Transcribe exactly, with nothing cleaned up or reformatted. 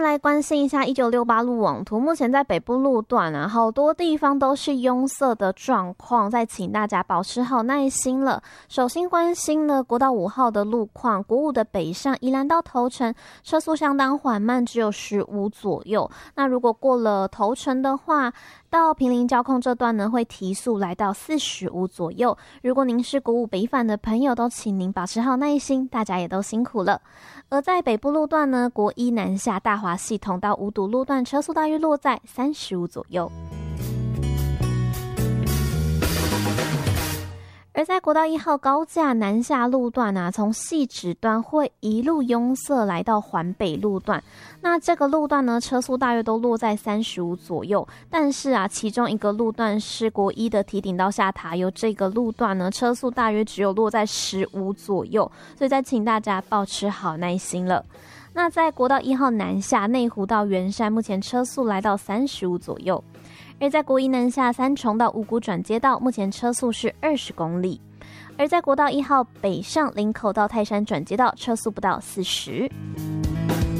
来关心一下一九六八路网图，目前在北部路段啊，好多地方都是拥塞的状况，再请大家保持好耐心了。首先关心呢国道五号的路况，国五的北上宜兰到头城车速相当缓慢，只有十五左右。那如果过了头城的话，到坪林交控这段呢会提速来到四十五左右。如果您是国五北返的朋友，都请您保持好耐心，大家也都辛苦了。而在北部路段呢，国一南下大华系统到五堵路段车速大约落在三十五左右。而在国道一号高架南下路段啊，从汐止段会一路拥塞来到环北路段。那这个路段呢，车速大约都落在三十五左右。但是啊，其中一个路段是国一的堤顶到下塔油，这个路段呢，车速大约只有落在十五左右。所以再请大家保持好耐心了。那在国道一号南下内湖到圆山，目前车速来到三十五左右。而在国一南下三重到五股转接道，目前车速是二十公里。而在国道一号北上林口到泰山转接道，车速不到四十。